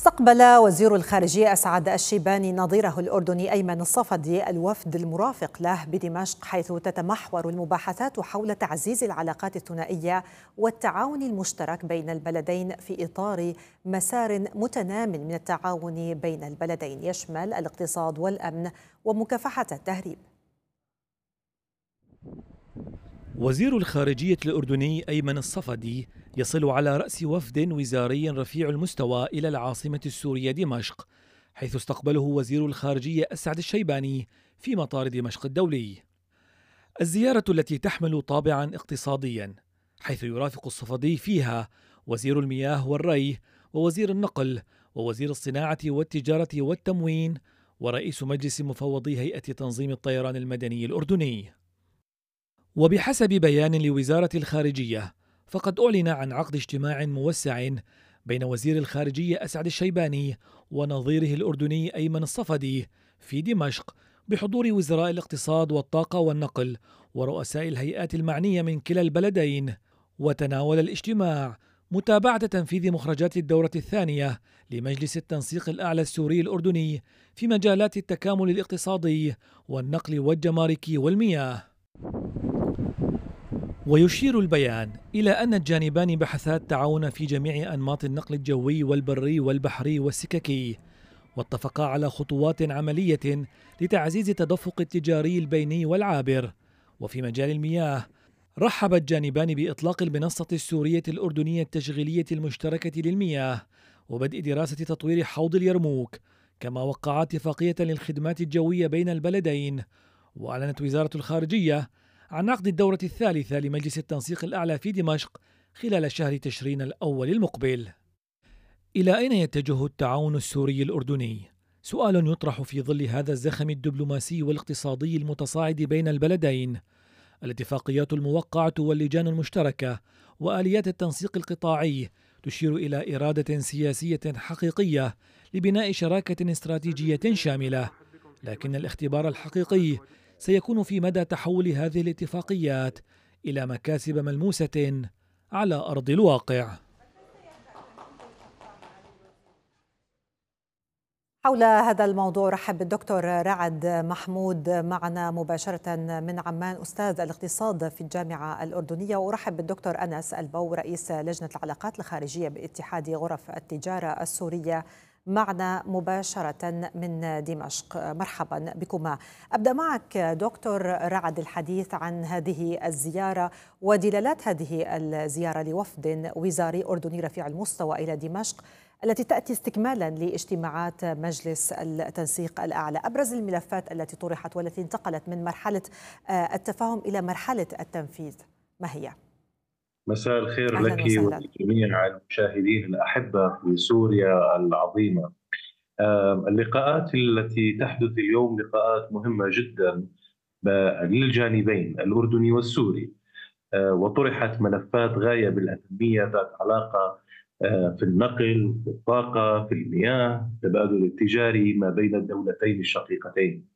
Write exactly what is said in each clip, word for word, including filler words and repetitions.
استقبل وزير الخارجية أسعد الشيباني نظيره الأردني أيمن الصفدي الوفد المرافق له بدمشق، حيث تتمحور المباحثات حول تعزيز العلاقات الثنائية والتعاون المشترك بين البلدين في إطار مسار متنامٍ من التعاون بين البلدين يشمل الاقتصاد والأمن ومكافحة التهريب. وزير الخارجية الأردني أيمن الصفدي يصل على رأس وفد وزاري رفيع المستوى إلى العاصمة السورية دمشق، حيث استقبله وزير الخارجية أسعد الشيباني في مطار دمشق الدولي. الزيارة التي تحمل طابعا اقتصاديا، حيث يرافق الصفدي فيها وزير المياه والري ووزير النقل ووزير الصناعة والتجارة والتموين ورئيس مجلس مفوضي هيئة تنظيم الطيران المدني الأردني. وبحسب بيان لوزارة الخارجية، فقد أعلن عن عقد اجتماع موسع بين وزير الخارجية أسعد الشيباني ونظيره الأردني أيمن الصفدي في دمشق بحضور وزراء الاقتصاد والطاقة والنقل ورؤساء الهيئات المعنية من كلا البلدين. وتناول الاجتماع متابعة تنفيذ مخرجات الدورة الثانية لمجلس التنسيق الأعلى السوري الأردني في مجالات التكامل الاقتصادي والنقل والجمارك والمياه. ويشير البيان إلى أن الجانبان بحثا التعاون في جميع أنماط النقل الجوي والبري والبحري والسككي، واتفقا على خطوات عملية لتعزيز التدفق التجاري البيني والعابر. وفي مجال المياه، رحب الجانبان بإطلاق المنصة السورية الأردنية التشغيلية المشتركة للمياه وبدء دراسة تطوير حوض اليرموك، كما وقعا اتفاقية للخدمات الجوية بين البلدين. وأعلنت وزارة الخارجية عن عقد الدورة الثالثة لمجلس التنسيق الأعلى في دمشق خلال شهر تشرين الأول المقبل. إلى أين يتجه التعاون السوري الأردني؟ سؤال يطرح في ظل هذا الزخم الدبلوماسي والاقتصادي المتصاعد بين البلدين. الاتفاقيات الموقعة واللجان المشتركة وآليات التنسيق القطاعي تشير إلى إرادة سياسية حقيقية لبناء شراكة استراتيجية شاملة، لكن الاختبار الحقيقي سيكون في مدى تحول هذه الاتفاقيات إلى مكاسب ملموسة على أرض الواقع. حول هذا الموضوع رحب بالدكتور رعد محمود معنا مباشرة من عمان، أستاذ الاقتصاد في الجامعة الأردنية، وأرحب بالدكتور أنس البو رئيس لجنة العلاقات الخارجية باتحاد غرف التجارة السورية معنا مباشرة من دمشق. مرحبا بكما. أبدأ معك دكتور رعد الحديث عن هذه الزيارة ودلالات هذه الزيارة لوفد وزاري أردني رفيع المستوى إلى دمشق التي تأتي استكمالا لاجتماعات مجلس التنسيق الأعلى. أبرز الملفات التي طرحت والتي انتقلت من مرحلة التفاهم إلى مرحلة التنفيذ ما هي؟ مساء الخير لك ولجميع المشاهدين الأحبة في سوريا العظيمة. اللقاءات التي تحدث اليوم لقاءات مهمة جدا للجانبين الأردني والسوري، وطرحت ملفات غاية بالأهمية ذات علاقة في النقل، في الطاقة، في المياه، التبادل التجاري ما بين الدولتين الشقيقتين.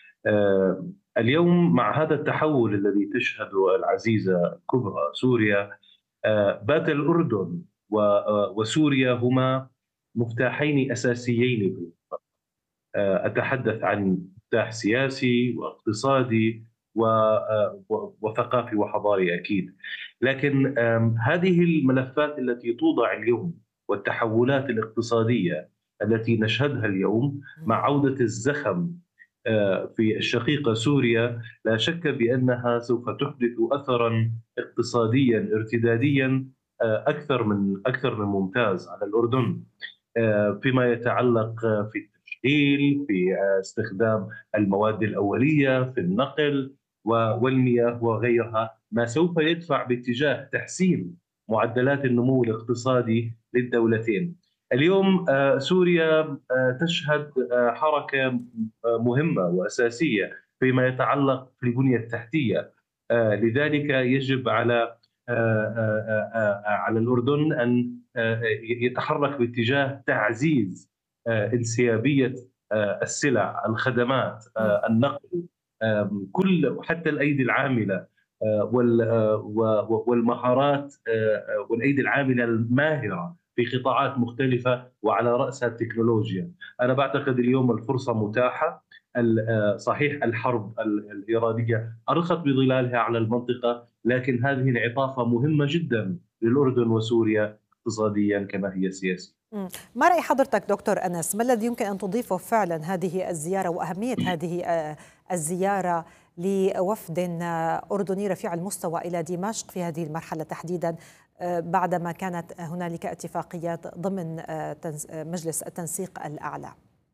اليوم مع هذا التحول الذي تشهده العزيزة الكبرى سوريا، بات الأردن وسوريا هما مفتاحين أساسيين في المنطقة. أتحدث عن مفتاح سياسي واقتصادي وثقافي وحضاري أكيد، لكن هذه الملفات التي توضع اليوم والتحولات الاقتصادية التي نشهدها اليوم مع عودة الزخم في الشقيقة سوريا، لا شك بأنها سوف تحدث أثراً اقتصادياً ارتدادياً أكثر من أكثر من ممتاز على الأردن، فيما يتعلق في التشغيل، في استخدام المواد الأولية، في النقل والمياه وغيرها، ما سوف يدفع باتجاه تحسين معدلات النمو الاقتصادي للدولتين. اليوم سوريا تشهد حركة مهمة وأساسية فيما يتعلق في البنية التحتية، لذلك يجب على على الأردن أن يتحرك باتجاه تعزيز انسيابية السلع، الخدمات، النقل، كل حتى الأيدي العاملة والمهارات والأيدي العاملة الماهرة في قطاعات مختلفة وعلى رأسها التكنولوجيا. أنا بعتقد اليوم الفرصة متاحة. صحيح الحرب الإيرانية أرخت بظلالها على المنطقة، لكن هذه انعطافة مهمة جدا للأردن وسوريا اقتصاديا كما هي سياسيا. ما رأي حضرتك دكتور أنس؟ ما الذي يمكن أن تضيفه فعلا هذه الزيارة وأهمية هذه الزيارة لوفد أردني رفيع المستوى إلى دمشق في هذه المرحلة تحديدا، بعدما كانت هنالك اتفاقيات ضمن مجلس التنسيق الأعلى؟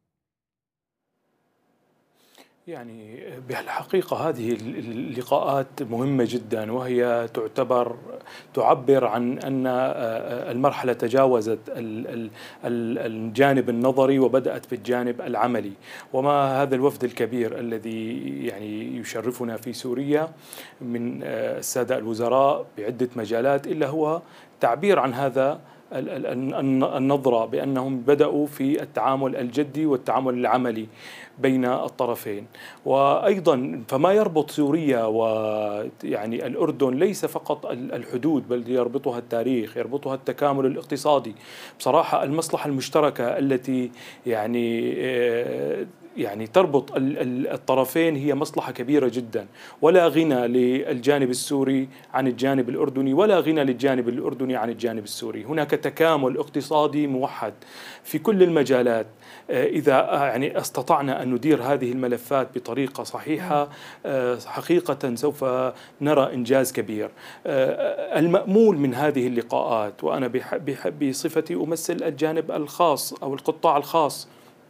يعني بالحقيقة هذه اللقاءات مهمة جدا، وهي تعتبر تعبر عن أن المرحلة تجاوزت الجانب النظري وبدأت بالجانب العملي. وما هذا الوفد الكبير الذي يعني يشرفنا في سوريا من السادة الوزراء بعدة مجالات إلا هو تعبير عن هذا النظرة، بأنهم بدأوا في التعامل الجدي والتعامل العملي بين الطرفين. وأيضا فما يربط سوريا ويعني الأردن ليس فقط الحدود، بل يربطها التاريخ، يربطها التكامل الاقتصادي. بصراحة المصلحة المشتركة التي يعني يعني تربط الطرفين هي مصلحة كبيرة جدا، ولا غنى للجانب السوري عن الجانب الأردني، ولا غنى للجانب الأردني عن الجانب السوري. هناك تكامل اقتصادي موحد في كل المجالات. إذا يعني استطعنا أن ندير هذه الملفات بطريقة صحيحة حقيقة سوف نرى إنجاز كبير. المأمول من هذه اللقاءات، وأنا بصفتي أمثل الجانب الخاص أو القطاع الخاص،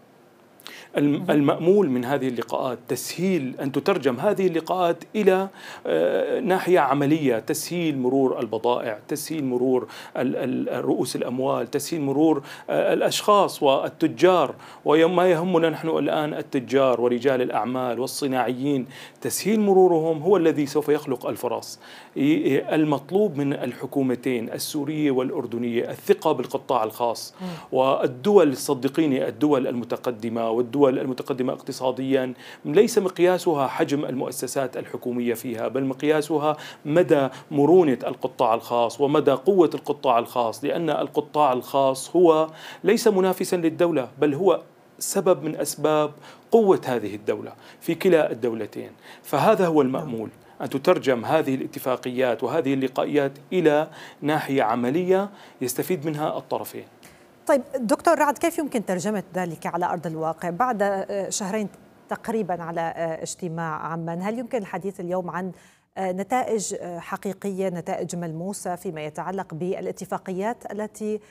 المأمول من هذه اللقاءات تسهيل أن تترجم هذه اللقاءات إلى ناحية عملية، تسهيل مرور البضائع، تسهيل مرور رؤوس الأموال، تسهيل مرور الأشخاص والتجار. وما يهمنا نحن الآن التجار ورجال الأعمال والصناعيين، تسهيل مرورهم هو الذي سوف يخلق الفرص. المطلوب من الحكومتين السورية والأردنية الثقة بالقطاع الخاص، والدول صدقيني الدول المتقدمة والدول المتقدمة اقتصاديا ليس مقياسها حجم المؤسسات الحكومية فيها، بل مقياسها مدى مرونة القطاع الخاص ومدى قوة القطاع الخاص، لأن القطاع الخاص هو ليس منافسا للدولة، بل هو سبب من أسباب قوة هذه الدولة في كلا الدولتين. فهذا هو المأمول، أن تترجم هذه الاتفاقيات وهذه اللقائيات إلى ناحية عملية يستفيد منها الطرفين. طيب دكتور رعد، كيف يمكن ترجمة ذلك على أرض الواقع بعد شهرين تقريبا على اجتماع عمان؟ هل يمكن الحديث اليوم عن نتائج حقيقية، نتائج ملموسة فيما يتعلق بالاتفاقيات التي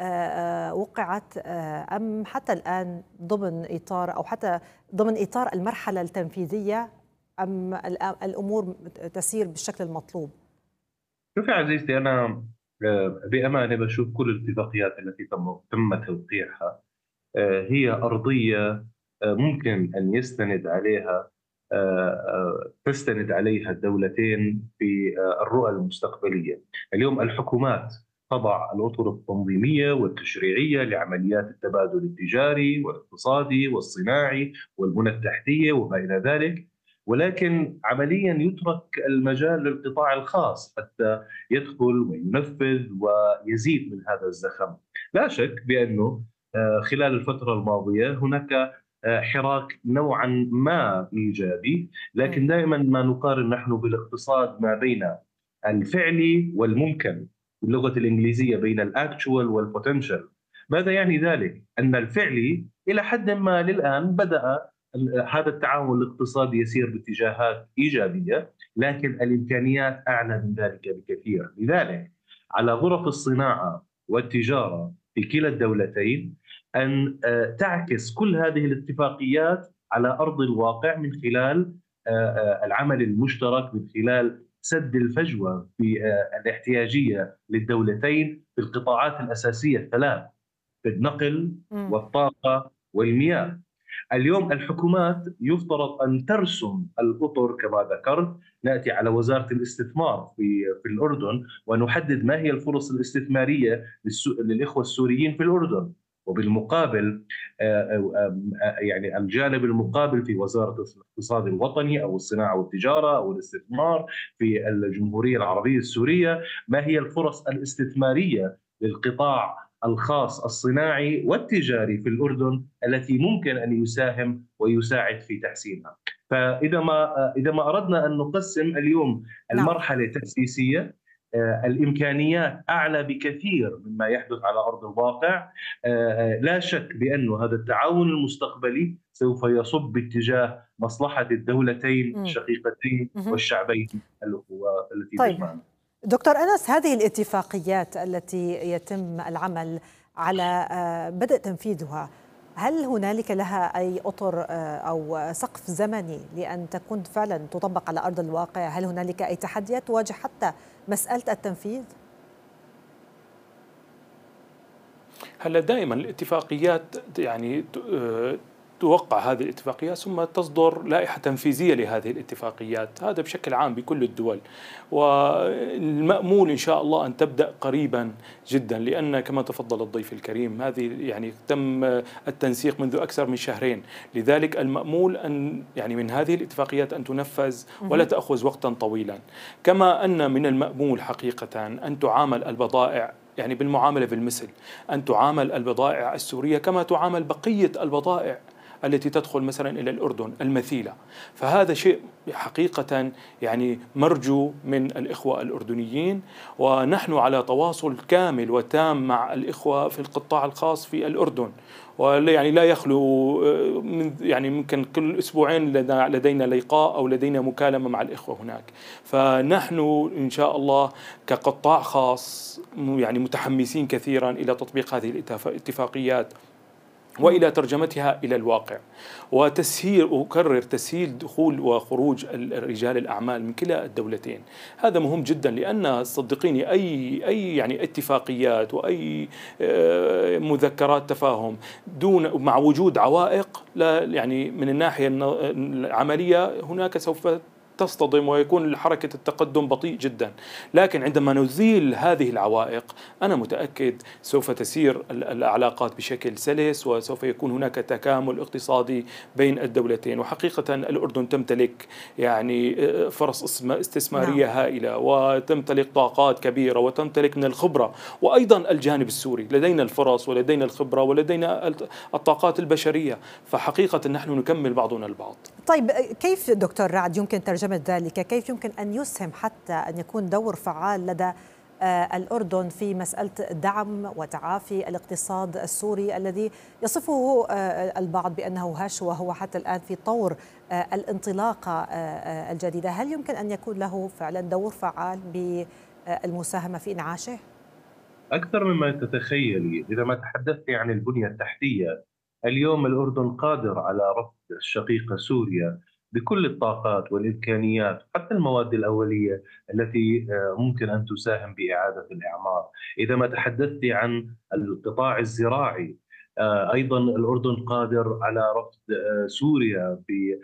وقعت، أم حتى الآن ضمن إطار أو حتى ضمن إطار المرحلة التنفيذية، أم الأمور تسير بالشكل المطلوب؟ شوفي عزيزتي، أنا بأمانة بشوف كل الاتفاقيات التي تم تم توقيعها هي أرضية ممكن أن يستند عليها تستند عليها الدولتين في الرؤى المستقبلية. اليوم الحكومات تضع الأطر التنظيمية والتشريعية لعمليات التبادل التجاري والاقتصادي والصناعي والبنى التحتية وما إلى ذلك، ولكن عمليا يترك المجال للقطاع الخاص حتى يدخل وينفذ ويزيد من هذا الزخم. لا شك بأنه خلال الفترة الماضية هناك حراك نوعا ما إيجابي، لكن دائما ما نقارن نحن بالاقتصاد ما بين الفعلي والممكن، باللغة الإنجليزية بين الأكتشوال والبوتنشال. ماذا يعني ذلك؟ أن الفعلي إلى حد ما للآن بدأ هذا التعاون الاقتصادي يسير باتجاهات إيجابية، لكن الإمكانيات أعلى من ذلك بكثير. لذلك على غرف الصناعة والتجارة في كلا الدولتين أن تعكس كل هذه الاتفاقيات على أرض الواقع من خلال العمل المشترك، من خلال سد الفجوة في الاحتياجية للدولتين في القطاعات الأساسية الثلاث، في النقل والطاقة والمياه. اليوم الحكومات يفترض أن ترسم الأطر كما ذكرت. نأتي على وزارة الاستثمار في في الأردن ونحدد ما هي الفرص الاستثمارية للإخوة السوريين في الأردن، وبالمقابل يعني الجانب المقابل في وزارة الاقتصاد الوطني أو الصناعة والتجارة أو الاستثمار في الجمهورية العربية السورية، ما هي الفرص الاستثمارية للقطاع الخاص الصناعي والتجاري في الأردن التي ممكن أن يساهم ويساعد في تحسينها. فإذا ما إذا ما أردنا أن نقسم اليوم نعم. المرحلة تأسيسية، الإمكانيات أعلى بكثير مما يحدث على أرض الواقع. لا شك بأن هذا التعاون المستقبلي سوف يصب باتجاه مصلحة الدولتين الشقيقتين والشعبين التي طيب تجمعنا. دكتور أنس، هذه الاتفاقيات التي يتم العمل على بدء تنفيذها، هل هنالك لها أي أطر أو سقف زمني لأن تكون فعلا تطبق على أرض الواقع؟ هل هنالك أي تحديات تواجه حتى مسألة التنفيذ؟ هلا دائما الاتفاقيات يعني توقع هذه الاتفاقيات ثم تصدر لائحة تنفيذية لهذه الاتفاقيات، هذا بشكل عام بكل الدول، والمأمول إن شاء الله أن تبدأ قريبا جدا، لأن كما تفضل الضيف الكريم هذه يعني تم التنسيق منذ أكثر من شهرين، لذلك المأمول أن يعني من هذه الاتفاقيات أن تنفذ ولا تأخذ وقتا طويلا. كما أن من المأمول حقيقة أن تعامل البضائع يعني بالمعاملة بالمثل، أن تعامل البضائع السورية كما تعامل بقية البضائع التي تدخل مثلا إلى الأردن المثيلة. فهذا شيء حقيقة يعني مرجو من الإخوة الأردنيين، ونحن على تواصل كامل وتام مع الإخوة في القطاع الخاص في الأردن، ويعني لا يخلو من يعني ممكن كل أسبوعين لدينا لقاء أو لدينا مكالمة مع الإخوة هناك. فنحن إن شاء الله كقطاع خاص يعني متحمسين كثيرا إلى تطبيق هذه الاتفاقيات وإلى ترجمتها إلى الواقع، وتسهيل أكرر تسهيل دخول وخروج رجال الأعمال من كلا الدولتين. هذا مهم جدا، لأن صدقيني أي أي يعني اتفاقيات وأي مذكرات تفاهم دون مع وجود عوائق لا يعني من الناحية العملية هناك سوف تصطدم ويكون حركة التقدم بطيء جدا. لكن عندما نزيل هذه العوائق أنا متأكد سوف تسير العلاقات بشكل سلس، وسوف يكون هناك تكامل اقتصادي بين الدولتين. وحقيقة الأردن تمتلك يعني فرص استثمارية هائلة، وتمتلك طاقات كبيرة، وتمتلك من الخبرة، وأيضا الجانب السوري لدينا الفرص ولدينا الخبرة ولدينا الطاقات البشرية، فحقيقة نحن نكمل بعضنا البعض. طيب كيف دكتور رعد يمكن ترجمة ذلك؟ كيف يمكن أن يسهم حتى أن يكون دور فعال لدى الأردن في مسألة دعم وتعافي الاقتصاد السوري الذي يصفه البعض بأنه هش، وهو حتى الآن في طور الانطلاقة الجديدة؟ هل يمكن أن يكون له فعلا دور فعال بالمساهمة في إنعاشه؟ أكثر مما تتخيلي. إذا ما تحدثت عن البنية التحتية، اليوم الأردن قادر على رفض الشقيقة سوريا بكل الطاقات والإمكانيات، حتى المواد الأولية التي ممكن أن تساهم بإعادة الإعمار. إذا ما تحدثت عن القطاع الزراعي، أيضا الأردن قادر على رفض سوريا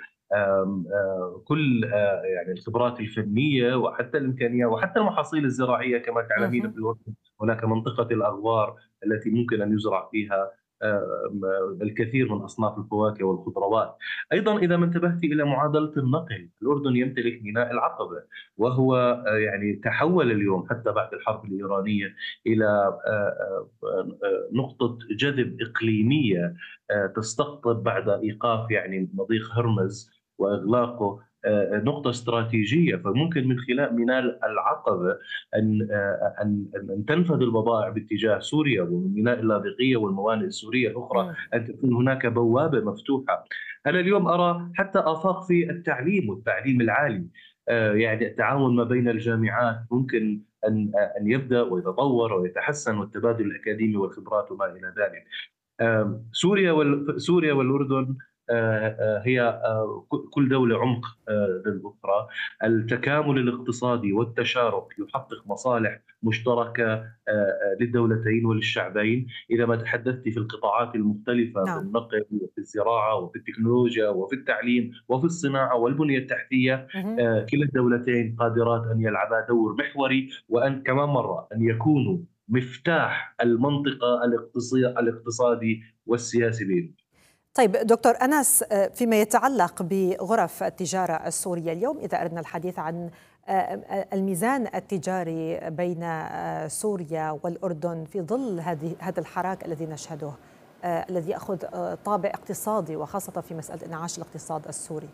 بكل يعني الخبرات الفنية وحتى الإمكانيات وحتى المحاصيل الزراعية. كما تعلمين في الأردن هناك منطقة الأغوار التي ممكن أن يزرع فيها الكثير من أصناف الفواكه والخضروات. أيضا إذا ما انتبهت إلى معادلة النقل، الأردن يمتلك ميناء العقبة، وهو يعني تحول اليوم حتى بعد الحرب الإيرانية إلى نقطة جذب إقليمية تستقطب بعد إيقاف يعني مضيق هرمز وإغلاقه نقطة استراتيجية. فممكن من خلال ميناء العقبة أن أن أن تنفذ البضائع باتجاه سوريا، ومن ميناء اللاذقية والموانئ السورية الأخرى أن تكون هناك بوابة مفتوحة. أنا اليوم أرى حتى آفاق في التعليم والتعليم العالي، يعني التعاون ما بين الجامعات ممكن أن أن يبدأ ويتطور ويتحسن، والتبادل الأكاديمي والخبرات وما إلى ذلك. سوريا سوريا والأردن هي كل دولة عمق للأخرى. التكامل الاقتصادي والتشارك يحقق مصالح مشتركة للدولتين وللشعبين. إذا ما تحدثت في القطاعات المختلفة، نعم. في النقل وفي الزراعة وفي التكنولوجيا وفي التعليم وفي الصناعة والبنية التحتية، كلا الدولتين قادرات أن يلعبا دور محوري، وأن كمان مرة أن يكونوا مفتاح المنطقة الاقتصادي والسياسي بين. طيب دكتور أنس، فيما يتعلق بغرف التجارة السورية اليوم، إذا أردنا الحديث عن الميزان التجاري بين سوريا والأردن في ظل هذه هذا الحراك الذي نشهده الذي يأخذ طابع اقتصادي وخاصة في مسألة انعاش الاقتصاد السوري؟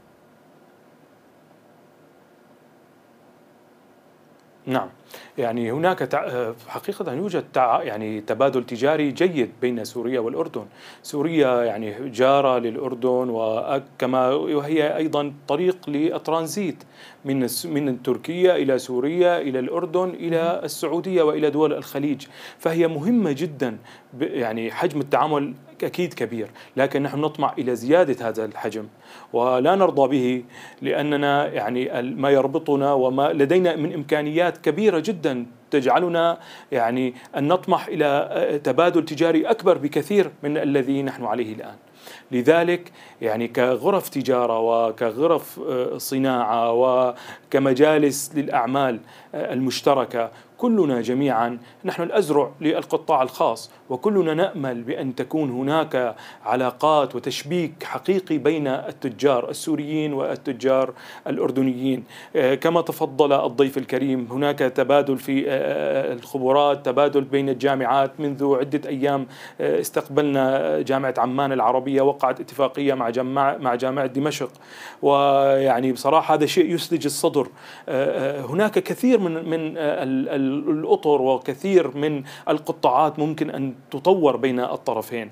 نعم، يعني هناك حقيقة يوجد يعني تبادل تجاري جيد بين سوريا والأردن. سوريا يعني جارة للأردن، وكما وهي أيضا طريق للترانزيت من من تركيا إلى سوريا إلى الأردن إلى السعودية وإلى دول الخليج، فهي مهمة جدا. يعني حجم التعامل أكيد كبير، لكن نحن نطمع إلى زيادة هذا الحجم ولا نرضى به، لأننا يعني ما يربطنا وما لدينا من إمكانيات كبيرة جدا تجعلنا يعني أن نطمح إلى تبادل تجاري أكبر بكثير من الذي نحن عليه الآن. لذلك يعني كغرف تجارة وكغرف صناعة وكمجالس للأعمال المشتركة، كلنا جميعا نحن الأزرع للقطاع الخاص، وكلنا نأمل بأن تكون هناك علاقات وتشبيك حقيقي بين التجار السوريين والتجار الأردنيين. كما تفضل الضيف الكريم، هناك تبادل في الخبرات، تبادل بين الجامعات. منذ عدة أيام استقبلنا جامعة عمان العربية، وقعت اتفاقية مع جامعة مع جامعة دمشق، ويعني بصراحة هذا شيء يثلج الصدر. هناك كثير من من الأطر وكثير من القطاعات ممكن أن تطور بين الطرفين.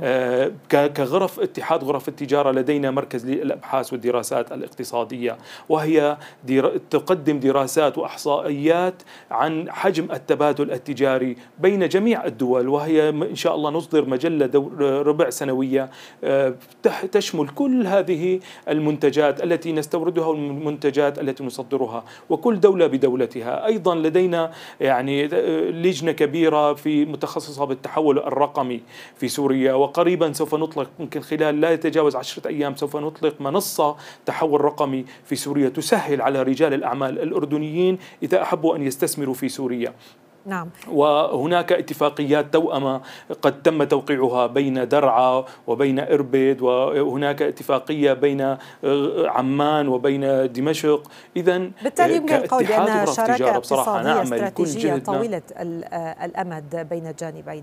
كغرف اتحاد غرف التجارة لدينا مركز للأبحاث والدراسات الاقتصادية، وهي تقدم دراسات وإحصائيات عن حجم التبادل التجاري بين جميع الدول، وهي إن شاء الله نصدر مجلة ربع سنوية تشمل كل هذه المنتجات التي نستوردها والمنتجات التي نصدرها، وكل دولة بدولتها. أيضا لدينا يعني لجنة كبيرة في متخصصة بالتحول الرقمي في سوريا، وقريبا سوف نطلق يمكن خلال لا يتجاوز عشرة أيام سوف نطلق منصة تحول رقمي في سوريا تسهل على رجال الأعمال الأردنيين إذا أحبوا أن يستثمروا في سوريا. نعم. وهناك اتفاقيات توأمة قد تم توقيعها بين درعا وبين إربد، وهناك اتفاقية بين عمان وبين دمشق. إذن بالتالي يمكن القول بأنها شراكة اقتصادية استراتيجية طويلة الأمد بين الجانبين.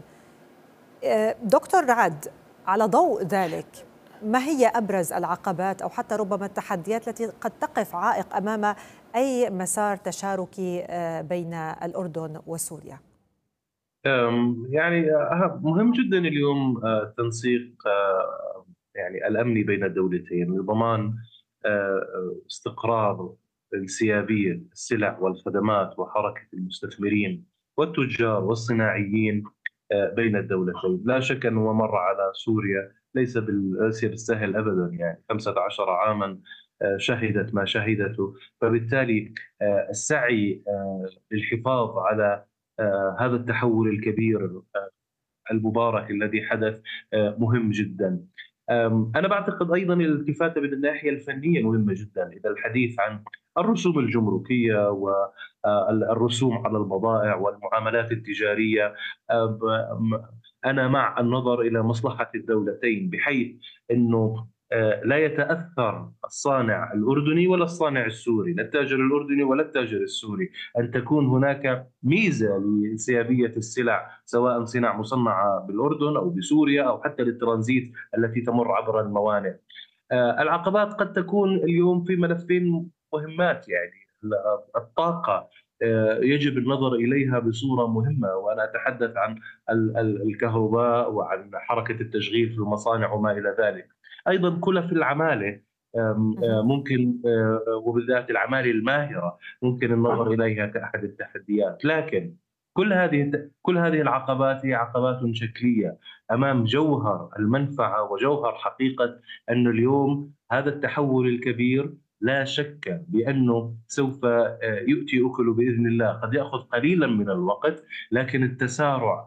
دكتور رعد، على ضوء ذلك، ما هي أبرز العقبات أو حتى ربما التحديات التي قد تقف عائق أمام أي مسار تشاركي بين الأردن وسوريا؟ يعني مهم جدا اليوم تنسيق يعني الأمني بين الدولتين لضمان استقرار انسيابية السلع والخدمات وحركة المستثمرين والتجار والصناعيين بين الدولتين. لا شك أنه مر على سوريا ليس بالسهل أبدا، يعني خمسة عشر عاما شهدت ما شهدته، فبالتالي السعي للحفاظ على هذا التحول الكبير المبارك الذي حدث مهم جدا. أنا بعتقد أيضا الالتفاتة من الناحية الفنية مهمة جدا، إذا الحديث عن الرسوم الجمركية والرسوم على البضائع والمعاملات التجارية، أنا مع النظر إلى مصلحة الدولتين، بحيث أنه لا يتأثر الصانع الأردني ولا الصانع السوري، لا التاجر الأردني ولا التاجر السوري، أن تكون هناك ميزة لانسيابية السلع، سواء صناعة مصنعة بالأردن أو بسوريا أو حتى للترانزيت التي تمر عبر الموانئ. العقبات قد تكون اليوم في ملفين مهمات، يعني الطاقة يجب النظر إليها بصورة مهمة، وأنا أتحدث عن الكهرباء وعن حركة التشغيل في المصانع وما إلى ذلك. أيضا كلف العمالة ممكن، وبالذات العمالة الماهرة، ممكن النظر إليها كأحد التحديات. لكن كل هذه كل هذه العقبات هي عقبات شكلية أمام جوهر المنفعة وجوهر حقيقة أن اليوم هذا التحول الكبير لا شك بأنه سوف يؤتي أكله بإذن الله. قد يأخذ قليلا من الوقت، لكن التسارع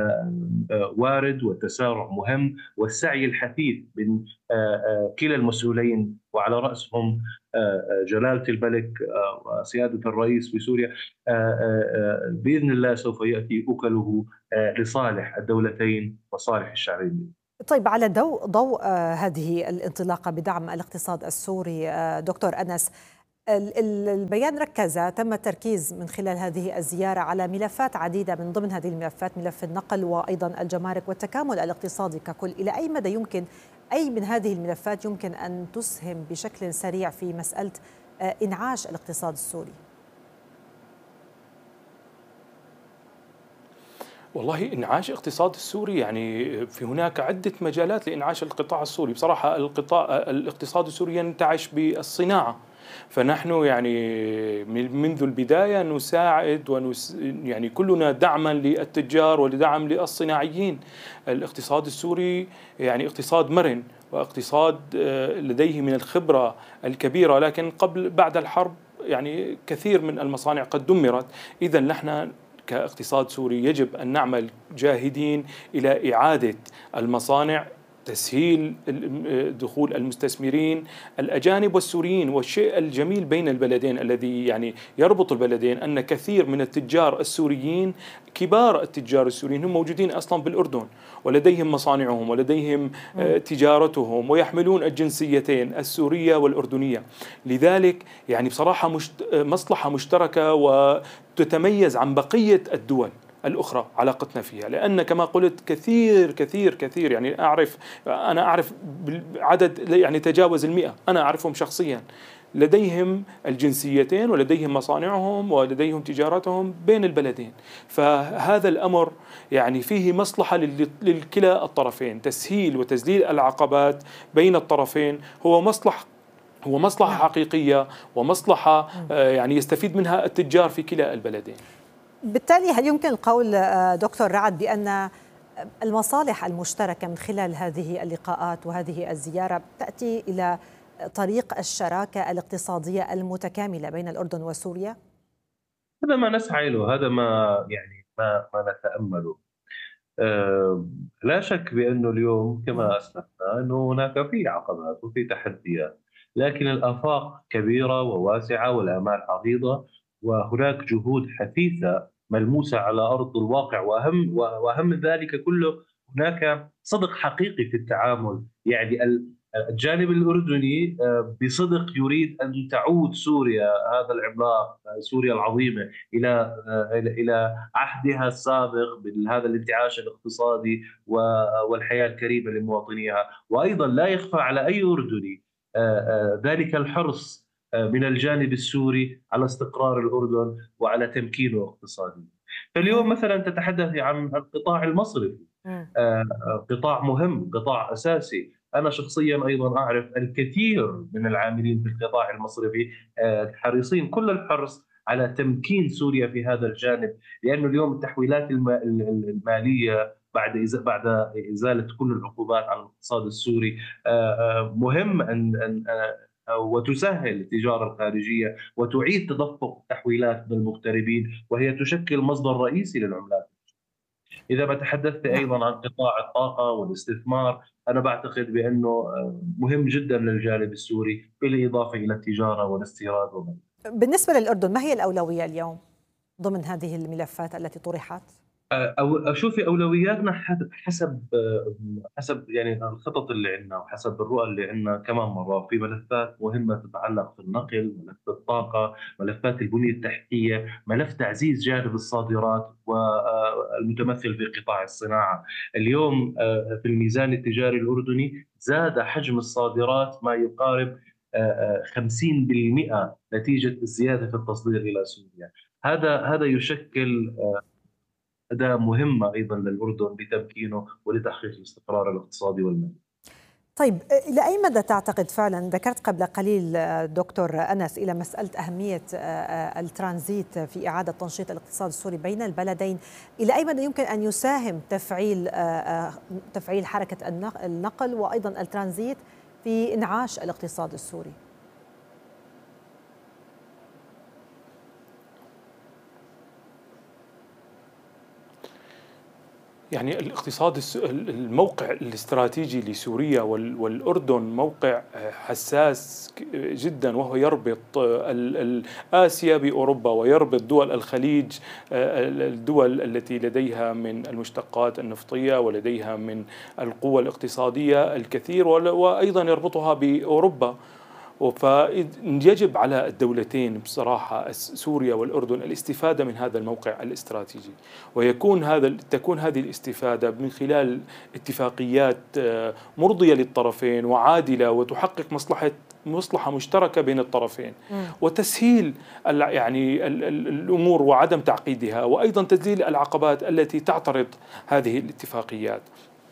وارد والتسارع مهم، والسعي الحثيث من كلا المسؤولين وعلى رأسهم جلالة الملك وسيادة الرئيس في سوريا بإذن الله سوف يأتي أكله لصالح الدولتين وصالح الشعبين. طيب، على ضوء ضوء هذه الانطلاقة بدعم الاقتصاد السوري، دكتور أنس، البيان ركز، تم التركيز من خلال هذه الزيارة على ملفات عديدة، من ضمن هذه الملفات ملف النقل وأيضا الجمارك والتكامل الاقتصادي ككل. إلى أي مدى يمكن أي من هذه الملفات يمكن أن تسهم بشكل سريع في مسألة إنعاش الاقتصاد السوري؟ والله إنعاش الاقتصاد السوري يعني في هناك عدة مجالات لإنعاش القطاع السوري. بصراحة القطاع الاقتصاد السوري ينتعش بالصناعة، فنحن يعني منذ البداية نساعد ونس يعني كلنا دعما للتجار ولدعم للصناعيين. الاقتصاد السوري يعني اقتصاد مرن واقتصاد لديه من الخبرة الكبيرة، لكن قبل بعد الحرب يعني كثير من المصانع قد دمرت. إذا نحن كاقتصاد سوري يجب أن نعمل جاهدين إلى إعادة المصانع، تسهيل دخول المستثمرين الأجانب والسوريين. والشيء الجميل بين البلدين الذي يعني يربط البلدين أن كثير من التجار السوريين، كبار التجار السوريين، هم موجودين أصلا بالأردن ولديهم مصانعهم ولديهم تجارتهم ويحملون الجنسيتين السورية والأردنية. لذلك يعني بصراحة مشت... مصلحة مشتركة وتتميز عن بقية الدول الأخرى علاقتنا فيها، لأن كما قلت كثير كثير كثير يعني أعرف أنا أعرف عدد يعني تجاوز المئة، أنا أعرفهم شخصيا، لديهم الجنسيتين ولديهم مصانعهم ولديهم تجارتهم بين البلدين. فهذا الأمر يعني فيه مصلحة للكلا الطرفين، تسهيل وتذليل العقبات بين الطرفين هو مصلحة هو مصلحة حقيقية ومصلحة يعني يستفيد منها التجار في كلا البلدين. بالتالي هل يمكن القول دكتور رعد بأن المصالح المشتركة من خلال هذه اللقاءات وهذه الزيارة تأتي إلى طريق الشراكة الاقتصادية المتكاملة بين الأردن وسوريا؟ هذا ما نسعى له، هذا ما يعني ما ما نتأمله. أه لا شك بأنه اليوم كما أسلفنا أنه هناك في عقبات وفي تحديات، لكن الآفاق كبيرة وواسعة والآمال عريضة، وهناك جهود حثيثة ملموسة على أرض الواقع، وأهم وأهم من ذلك كله هناك صدق حقيقي في التعامل. يعني الجانب الأردني بصدق يريد أن تعود سوريا، هذا العملاق سوريا العظيمة، إلى إلى عهدها السابق بهذا الانتعاش الاقتصادي والحياة الكريمة لمواطنيها. وأيضا لا يخفى على أي أردني ذلك الحرص من الجانب السوري على استقرار الأردن وعلى تمكينه اقتصاديا. فاليوم مثلا تتحدث عن القطاع المصرفي، قطاع مهم، قطاع أساسي. أنا شخصيا أيضا أعرف الكثير من العاملين في القطاع المصرفي حريصين كل الحرص على تمكين سوريا في هذا الجانب، لأنه اليوم التحويلات المالية بعد بعد إزالة كل العقوبات على الاقتصاد السوري مهم أن أن وتسهل التجارة الخارجية وتعيد تدفق التحويلات للمغتربين، وهي تشكل مصدر رئيسي للعملات. إذا ما تحدثت أيضا عن قطاع الطاقة والاستثمار، أنا بعتقد بأنه مهم جدا للجانب السوري، بالإضافة إلى التجارة والاستيراد وغيرها. بالنسبة للأردن ما هي الأولوية اليوم ضمن هذه الملفات التي طرحت؟ أو أشوف أولوياتنا حسب حسب يعني الخطط اللي عندنا وحسب الرؤى اللي عندنا. كمان مرة في ملفات مهمة تتعلق في النقل، ملف الطاقة، ملفات البنية التحتية، ملف تعزيز جانب الصادرات والمتمثل في قطاع الصناعة. اليوم في الميزان التجاري الأردني زاد حجم الصادرات ما يقارب خمسين بالمئة نتيجة الزيادة في التصدير إلى سوريا. هذا هذا يشكل أداة مهمة أيضا للأردن لتمكينه ولتحقيق الاستقرار الاقتصادي والمالي. طيب إلى أي مدى تعتقد فعلا، ذكرت قبل قليل دكتور أنس إلى مسألة أهمية الترانزيت في إعادة تنشيط الاقتصاد السوري بين البلدين، إلى أي مدى يمكن أن يساهم تفعيل تفعيل حركة النقل وأيضا الترانزيت في إنعاش الاقتصاد السوري؟ يعني الاقتصاد الموقع الاستراتيجي لسوريا والأردن موقع حساس جدا، وهو يربط آسيا بأوروبا ويربط دول الخليج، الدول التي لديها من المشتقات النفطية ولديها من القوة الاقتصادية الكثير، وأيضا يربطها بأوروبا. فيجب على الدولتين بصراحة سوريا والأردن الاستفادة من هذا الموقع الاستراتيجي، ويكون هذا تكون هذه الاستفادة من خلال اتفاقيات مرضية للطرفين وعادلة وتحقق مصلحة مصلحة مشتركة بين الطرفين، وتسهيل يعني الأمور وعدم تعقيدها، وأيضا تذليل العقبات التي تعترض هذه الاتفاقيات.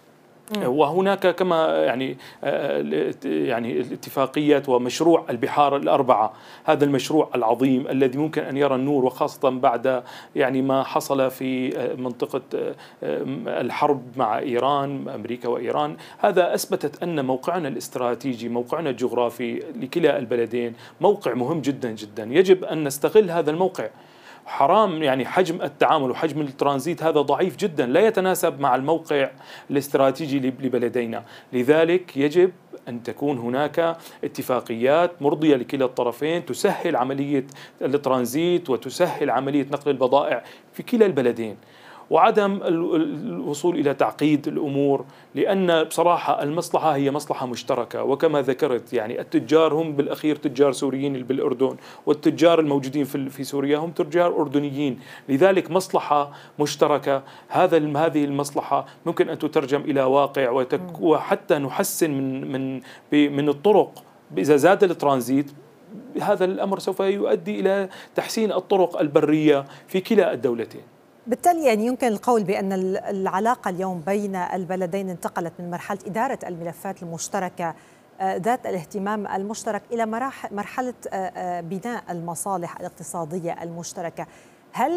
وهناك كما يعني يعني الاتفاقية ومشروع البحار الأربعة، هذا المشروع العظيم الذي ممكن أن يرى النور، وخاصة بعد يعني ما حصل في منطقة الحرب مع إيران، أمريكا وإيران. هذا أثبتت أن موقعنا الاستراتيجي، موقعنا الجغرافي لكلا البلدين موقع مهم جدا جدا، يجب أن نستغل هذا الموقع. حرام يعني حجم التعامل وحجم الترانزيت هذا ضعيف جدا، لا يتناسب مع الموقع الاستراتيجي لبلدينا. لذلك يجب أن تكون هناك اتفاقيات مرضية لكلا الطرفين تسهل عملية الترانزيت وتسهل عملية نقل البضائع في كلا البلدين، وعدم الوصول إلى تعقيد الأمور، لأن بصراحة المصلحة هي مصلحة مشتركة. وكما ذكرت يعني التجار هم بالأخير تجار سوريين بالأردن، والتجار الموجودين في سوريا هم تجار أردنيين، لذلك مصلحة مشتركة. هذا هذه المصلحة ممكن أن تترجم إلى واقع، وحتى نحسن من من من الطرق. إذا زاد الترانزيت هذا الأمر سوف يؤدي إلى تحسين الطرق البرية في كلا الدولتين. بالتالي يعني يمكن القول بأن العلاقة اليوم بين البلدين انتقلت من مرحلة إدارة الملفات المشتركة ذات الاهتمام المشترك إلى مرحلة بناء المصالح الاقتصادية المشتركة. هل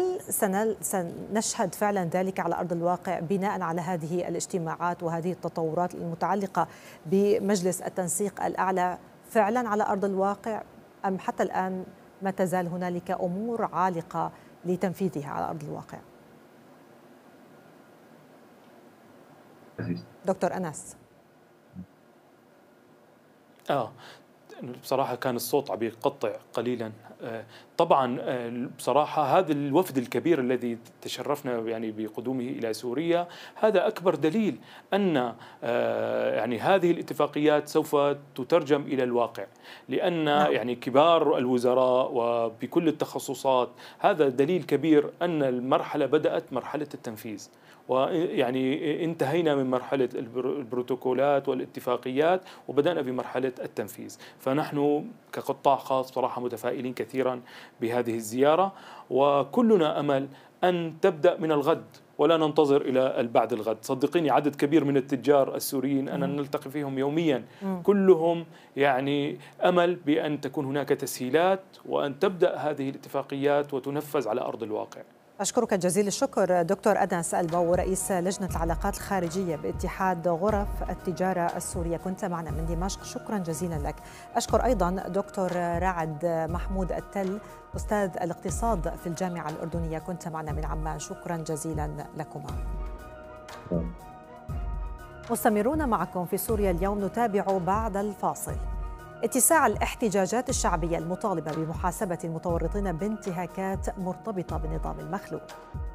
سنشهد فعلا ذلك على أرض الواقع بناء على هذه الاجتماعات وهذه التطورات المتعلقة بمجلس التنسيق الأعلى فعلا على أرض الواقع، أم حتى الآن ما تزال هنالك أمور عالقة لتنفيذها على أرض الواقع؟ دكتور أنس. آه بصراحة كان الصوت عم يقطع قليلا. طبعا بصراحة هذا الوفد الكبير الذي تشرفنا يعني بقدومه إلى سوريا، هذا أكبر دليل أن يعني هذه الاتفاقيات سوف تترجم إلى الواقع، لأن يعني كبار الوزراء وبكل التخصصات، هذا دليل كبير أن المرحلة بدأت مرحلة التنفيذ، ويعني انتهينا من مرحلة البروتوكولات والاتفاقيات وبدأنا بمرحلة التنفيذ. فنحن كقطاع خاص صراحة متفائلين كثيرا بهذه الزيارة، وكلنا أمل أن تبدأ من الغد ولا ننتظر إلى بعد الغد. صدقيني عدد كبير من التجار السوريين أنا نلتقي فيهم يوميا، كلهم يعني أمل بأن تكون هناك تسهيلات وأن تبدأ هذه الاتفاقيات وتنفذ على أرض الواقع. أشكرك جزيل الشكر دكتور أنس البو، رئيس لجنة العلاقات الخارجية باتحاد غرف التجارة السورية، كنت معنا من دمشق، شكرا جزيلا لك. أشكر أيضا دكتور رعد محمود التل، أستاذ الاقتصاد في الجامعة الأردنية، كنت معنا من عمان، شكرا جزيلا لكما. مستمرون معكم في سوريا اليوم، نتابع بعد الفاصل. اتساع الاحتجاجات الشعبية المطالبة بمحاسبة المتورطين بانتهاكات مرتبطة بالنظام المخلوع.